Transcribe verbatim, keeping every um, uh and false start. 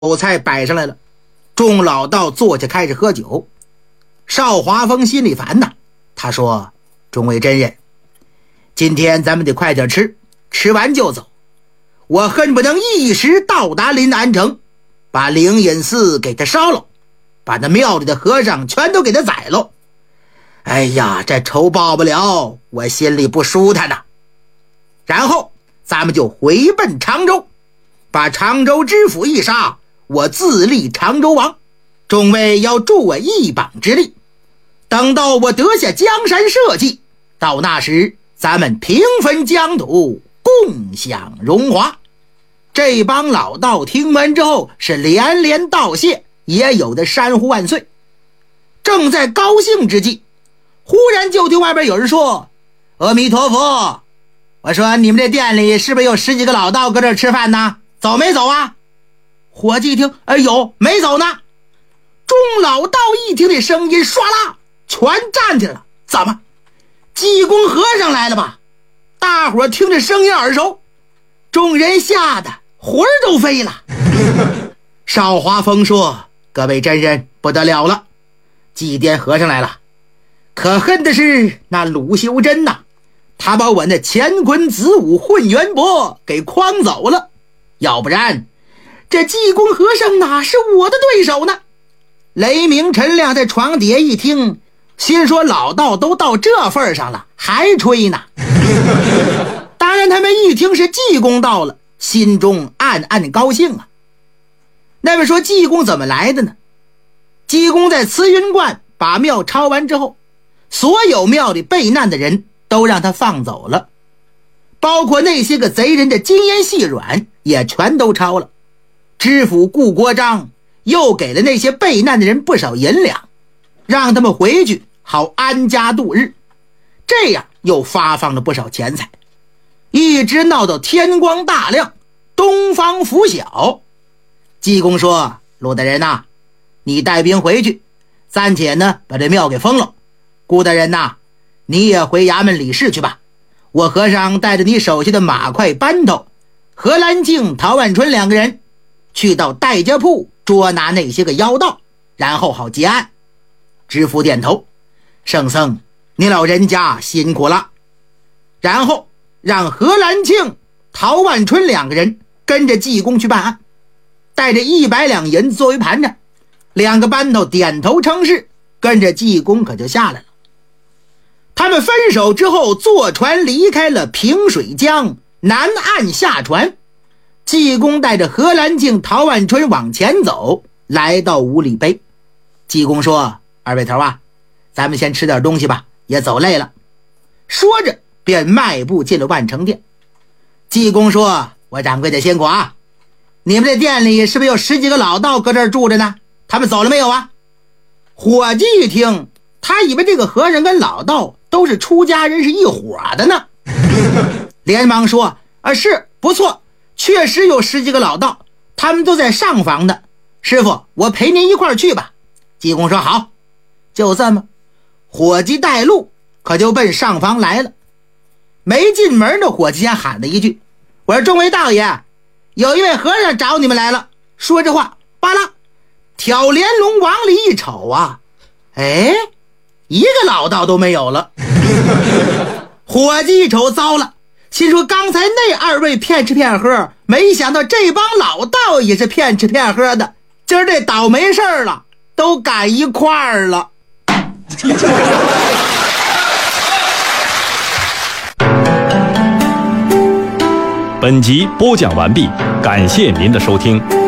酒菜摆上来了，众老道坐下开始喝酒。邵华峰心里烦呐，他说：众位真人，今天咱们得快点吃，吃完就走。我恨不能一时到达临安城，把灵隐寺给他烧了，把那庙里的和尚全都给他宰了。哎呀，这仇报不了，我心里不舒坦呐。然后咱们就回奔常州，把常州知府一杀，我自立常州王，众位要助我一膀之力。等到我得下江山社稷，到那时咱们平分疆土，共享荣华。这帮老道听完之后是连连道谢，也有的山呼万岁。正在高兴之际，忽然就听外边有人说：阿弥陀佛，我说你们这店里是不是有十几个老道搁这吃饭呢？走没走啊？伙计一听，哎有，没走呢。众老道一听这声音，唰啦全站起来了。怎么济公和尚来了吧？大伙听着声音耳熟，众人吓得魂儿都飞了。邵华峰说：各位真人不得了了，祭奠和尚来了。可恨的是那鲁修真呐，他把我那乾坤子午混元帛给诓走了，要不然这济公和尚哪是我的对手呢？雷鸣陈亮在床底下一听，心说老道都到这份上了，还吹呢。当然他们一听是济公到了，心中暗暗高兴啊。那么说济公怎么来的呢？济公在慈云观把庙抄完之后，所有庙里被难的人都让他放走了，包括那些个贼人的金烟细软也全都抄了。知府顾国璋又给了那些被难的人不少银两，让他们回去好安家度日，这样又发放了不少钱财，一直闹到天光大亮，东方拂晓。济公说：陆大人呐、啊，你带兵回去，暂且呢把这庙给封了。顾大人呐、啊，你也回衙门理事去吧。我和尚带着你手下的马快班头、何兰静、陶万春两个人去到戴家铺捉拿那些个妖道，然后好结案。知府点头：圣僧你老人家辛苦了。然后让何兰庆、陶万春两个人跟着济公去办案，带着一百两银子作为盘缠。两个班头点头称是，跟着济公可就下来了。他们分手之后，坐船离开了平水江，南岸下船。济公带着何兰静、陶万春往前走，来到五里碑。济公说：二位头啊，咱们先吃点东西吧，也走累了。说着便迈步进了万成店。济公说：我掌柜的辛苦啊，你们这店里是不是有十几个老道搁这儿住着呢？他们走了没有啊？伙计一听，他以为这个和尚跟老道都是出家人是一伙的呢，连忙说：啊，是，不错，确实有十几个老道，他们都在上房呢。师傅，我陪您一块儿去吧。济公说：好。就这么，伙计带路，可就奔上房来了。没进门的伙计先喊了一句：我说众位道爷，有一位和尚找你们来了。说这话，巴拉挑帘笼往里一瞅啊，哎，一个老道都没有了。伙计一瞅，糟了，心说刚才那二位骗吃骗喝，没想到这帮老道也是骗吃骗喝的，今儿这倒霉事儿了，都赶一块儿了。 本集播讲完毕，感谢您的收听。